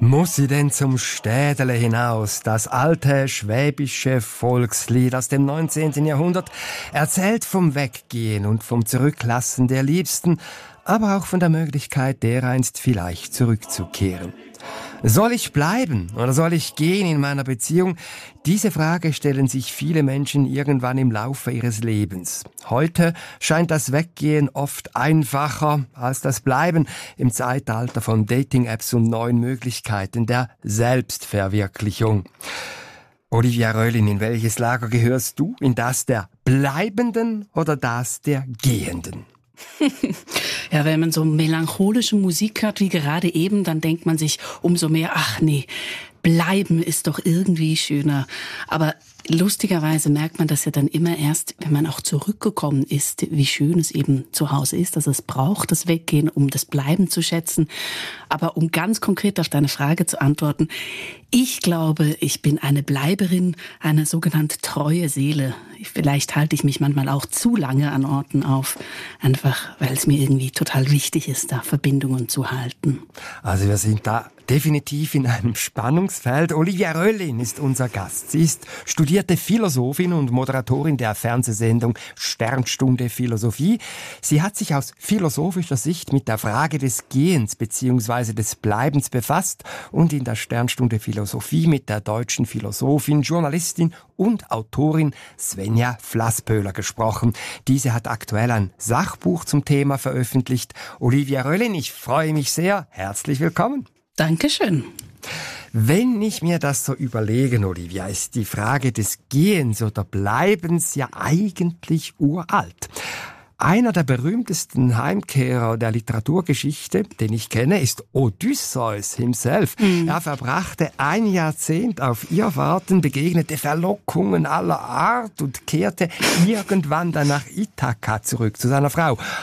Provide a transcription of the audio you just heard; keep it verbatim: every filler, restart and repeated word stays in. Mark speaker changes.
Speaker 1: Muss sie denn zum Städele hinaus? Das alte schwäbische Volkslied aus dem neunzehnten Jahrhundert erzählt vom Weggehen und vom Zurücklassen der Liebsten, aber auch von der Möglichkeit, dereinst vielleicht zurückzukehren. Soll ich bleiben oder soll ich gehen in meiner Beziehung? Diese Frage stellen sich viele Menschen irgendwann im Laufe ihres Lebens. Heute scheint das Weggehen oft einfacher als das Bleiben im Zeitalter von Dating-Apps und neuen Möglichkeiten der Selbstverwirklichung. Olivia Röllin, in welches Lager gehörst du? In das der Bleibenden oder das der Gehenden?
Speaker 2: Ja, wenn man so melancholische Musik hört wie gerade eben, dann denkt man sich umso mehr, ach nee, bleiben ist doch irgendwie schöner. Aber lustigerweise merkt man das ja dann immer erst, wenn man auch zurückgekommen ist, wie schön es eben zu Hause ist. Also es braucht das Weggehen, um das Bleiben zu schätzen. Aber um ganz konkret auf deine Frage zu antworten, ich glaube, ich bin eine Bleiberin, eine sogenannte treue Seele. Vielleicht halte ich mich manchmal auch zu lange an Orten auf, einfach weil es mir irgendwie total wichtig ist, da Verbindungen zu halten.
Speaker 1: Also wir sind da definitiv in einem Spannungsfeld. Olivia Röllin ist unser Gast. Sie ist studierte Philosophin und Moderatorin der Fernsehsendung Sternstunde Philosophie. Sie hat sich aus philosophischer Sicht mit der Frage des Gehens bzw. des Bleibens befasst und in der Sternstunde Philosophie mit der deutschen Philosophin, Journalistin und Autorin Svenja Flasspöhler gesprochen. Diese hat aktuell ein Sachbuch zum Thema veröffentlicht. Olivia Röllin, ich freue mich sehr. Herzlich willkommen.
Speaker 2: Dankeschön.
Speaker 1: Wenn ich mir das so überlege, Olivia, ist die Frage des Gehens oder Bleibens ja eigentlich uralt. Einer der berühmtesten Heimkehrer der Literaturgeschichte, den ich kenne, ist Odysseus himself. Mhm. Er verbrachte ein Jahrzehnt auf Irrfahrten, begegnete Verlockungen aller Art und kehrte irgendwann dann nach Ithaka zurück zu seiner Frau.